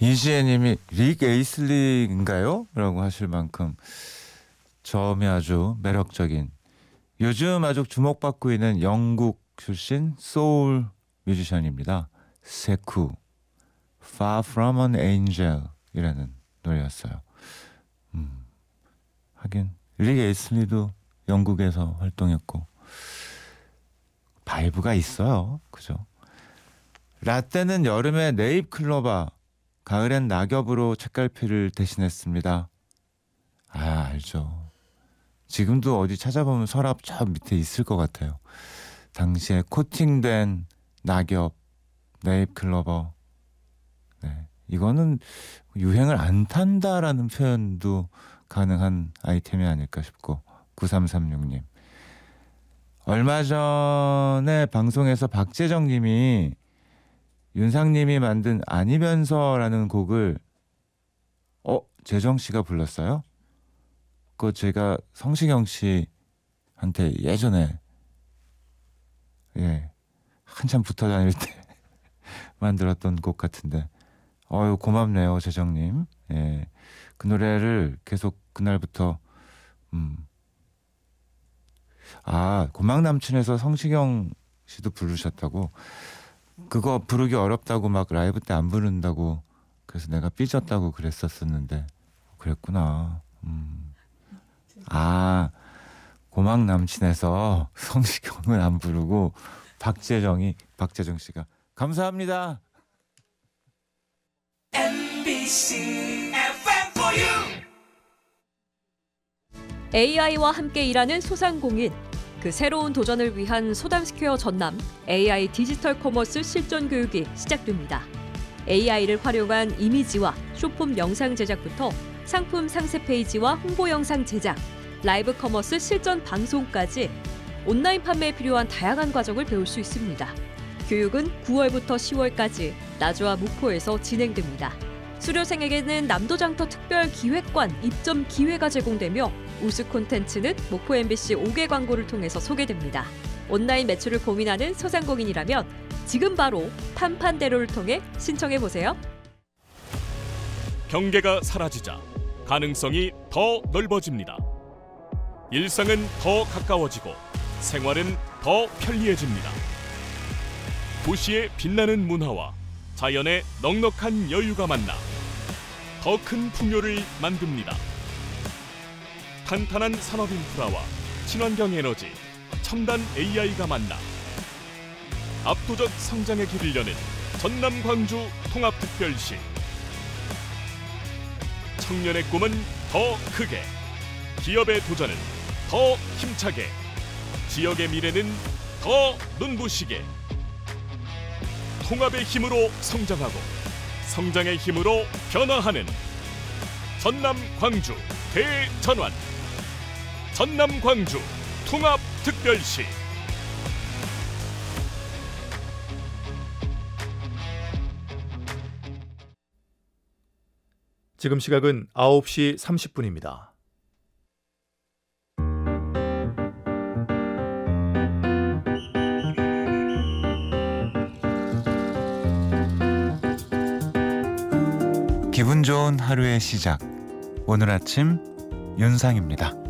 이지혜님이 릭 에이슬링인가요? 라고 하실 만큼 저음이 아주 매력적인, 요즘 아주 주목받고 있는 영국 출신 소울 뮤지션입니다. 세쿠 Far From An Angel 이라는 노래였어요. 하긴 릭 에이슬리도 영국에서 활동했고 바이브가 있어요. 그죠? 라떼는 여름에 네잎클로바, 가을엔 낙엽으로 책갈피를 대신했습니다. 아, 알죠. 지금도 어디 찾아보면 서랍 저 밑에 있을 것 같아요. 당시에 코팅된 낙엽, 네잎클로버. 네, 이거는 유행을 안 탄다라는 표현도 가능한 아이템이 아닐까 싶고. 9336님. 얼마 전에 방송에서 박재정님이 윤상님이 만든 아니면서라는 곡을 재정씨가 불렀어요? 그거 제가 성시경 씨한테 예전에 한참 붙어 다닐 때 만들었던 곡 같은데 고맙네요 재정님. 그 노래를 계속 그날부터 고막남친에서 성시경 씨도 부르셨다고. 그거 부르기 어렵다고 막 라이브 때 안 부른다고 그래서 내가 삐졌다고 그랬었는데 그랬구나. 고막남친에서 성시경은 안 부르고 박재정 씨가 감사합니다. MBC FM for you. AI와 함께 일하는 소상공인. 그 새로운 도전을 위한 소담스퀘어 전남 AI 디지털 커머스 실전 교육이 시작됩니다. AI를 활용한 이미지와 쇼폼 영상 제작부터 상품 상세 페이지와 홍보 영상 제작, 라이브 커머스 실전 방송까지 온라인 판매에 필요한 다양한 과정을 배울 수 있습니다. 교육은 9월부터 10월까지 나주와 목포에서 진행됩니다. 수료생에게는 남도장터 특별기획관 입점 기회가 제공되며 우수 콘텐츠는 목포 MBC 5개 광고를 통해서 소개됩니다. 온라인 매출을 고민하는 소상공인이라면 지금 바로 판판대로를 통해 신청해보세요. 경계가 사라지자 가능성이 더 넓어집니다. 일상은 더 가까워지고 생활은 더 편리해집니다. 도시의 빛나는 문화와 자연의 넉넉한 여유가 만나 더 큰 풍요를 만듭니다. 탄탄한 산업 인프라와 친환경 에너지, 첨단 AI가 만나 압도적 성장의 길을 여는 전남 광주 통합특별시. 청년의 꿈은 더 크게, 기업의 도전은 더 힘차게, 지역의 미래는 더 눈부시게. 통합의 힘으로 성장하고 성장의 힘으로 변화하는 전남 광주 대전환, 전남 광주 통합특별시. 지금 시각은 9시 30분입니다. 기분 좋은 하루의 시작. 오늘 아침 윤상입니다.